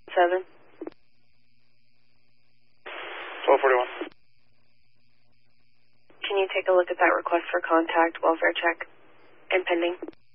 7. 1241. Can you take a look at that request for contact, welfare check, and pending?